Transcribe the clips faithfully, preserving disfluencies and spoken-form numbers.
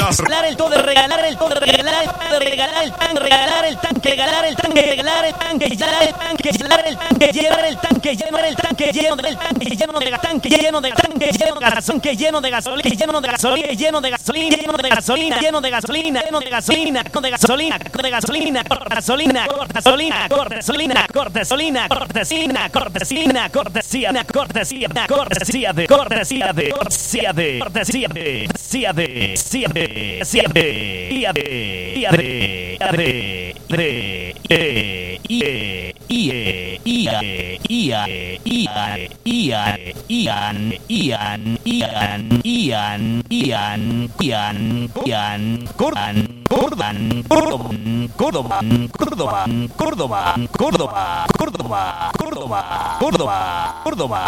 regalar el todo, regalar el todo, regalar el pan, regalar el pan, regalar el tanque, regalar el tanque, regalar el tanque, regalar el tanque, regalar el tanque, llenar el tanque, llenar el tanque, lleno del tanque, lleno de tanque, lleno de tanque, lleno de gasolina, lleno de gasolina, lleno de gasolina, lleno de gasolina, lleno de gasolina, lleno de gasolina, lleno de gasolina, con de gasolina, con de gasolina, gasolina, gasolina, gasolina, cortesina, cortesina, cortesina, cortesía, cortesía, cortesía de, cortesía de, cortesía de, cortesía de, cortesía de, cortesía de, cortesía de, cortesía de, Ian, Ian, Ian, Ian, Ian, Ian, Ian, Cordan, Cordan, Cordoban, Cordoban, Cordoban, Córdoba, Córdoba, Córdoba, Córdoba, Córdoba, Córdoba,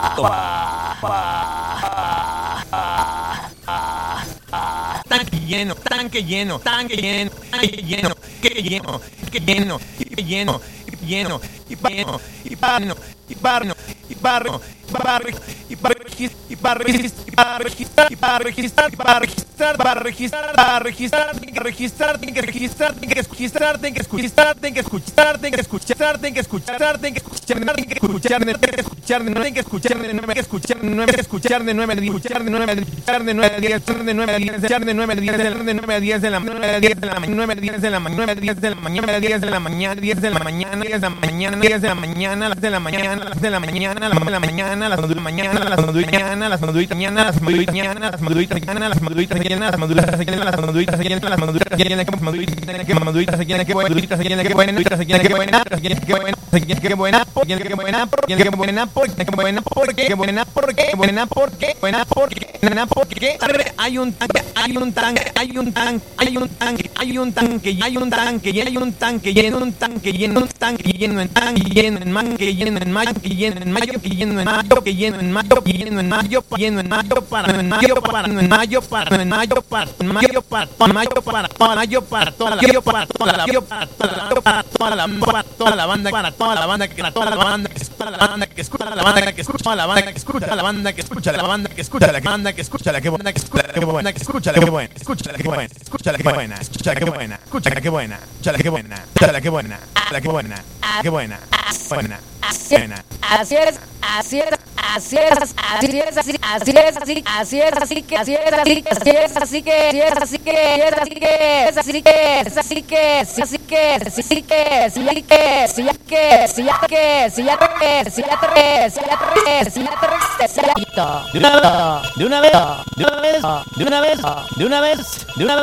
tanque lleno, tanque lleno, tanque lleno, tanque lleno, que lleno, que lleno, que lleno, lleno, y lleno, y barno, y barno, y barno, barro, y para registrar, y para registrar, y para registrar, y para registrar, para registrar, para registrar, tiene que registrar, tiene que registrar, tiene que registrar, tiene que escuchar, tiene que escuchar, tiene que escuchar, tiene que escuchar, tiene que escuchar, tiene que escuchar, tiene que escuchar, tiene que escuchar, tiene que escuchar, tiene que escuchar de nueve, escuchar de nueve, escuchar de nueve, diez, de nueve, diez, de nueve, diez, de nueve, diez de la nueve, diez de la nueve, diez de la nueve, diez de la mañana, diez de la mañana, diez de la mañana, diez de la mañana, diez de la mañana, las de la mañana, las de la mañana, las de la mañana, las de la mañana, las mañana, las mañana, las mañana, las mañana, las maduitas llenas, las maduitas llenas, las maduitas llenas, las maduitas llenas, que maduitas que maduitas llenas, que maduitas llenas, que buena, que buena, que buena, que buena, que buena, porque que buena, porque que buena, porque que buena, porque que buena, porque buena, porque buena, porque buena, porque hay un tanque, hay un tanque, hay un tanque, hay un tanque, hay un tanque, hay un tanque, hay un tanque, lleno un tanque, lleno un tanque, lleno en tanque, lleno en mangue, lleno en mayo, lleno en mayo, lleno en mayo, lleno en mayo, lleno en mayo, lleno en mayo, para en mayo, para en mayo, para en mayo, para en mayo, para en mayo, para para mayo, para toda la para toda la para para toda la para toda la banda, para toda la banda, para toda la banda que escucha la banda que escucha la banda que escucha la banda que escucha la banda que escucha la banda que escucha la banda que escucha la que buena que escucha la que buena que escucha la que buena escucha la que buena escucha la que buena escucha la que buena escucha la que buena escucha la que buena escucha la que buena la que buena que buena buena buena así es así es así es así es así así es así así es así que así es así que así es así que así es así que es así que es así que es así que es así que es así que si ya que si ya que si ya que si ya que si ya que si ya que si ya que si ya de una vez de una vez de una vez de una vez de una vez